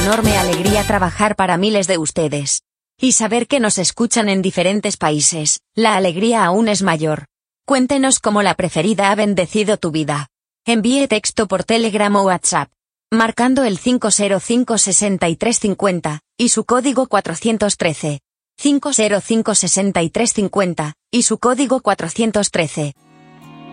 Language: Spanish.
enorme alegría trabajar para miles de ustedes. Y saber que nos escuchan en diferentes países, la alegría aún es mayor. Cuéntenos cómo la preferida ha bendecido tu vida. Envíe texto por Telegram o WhatsApp, marcando el 505-6350, y su código 413. 505-6350, y su código 413.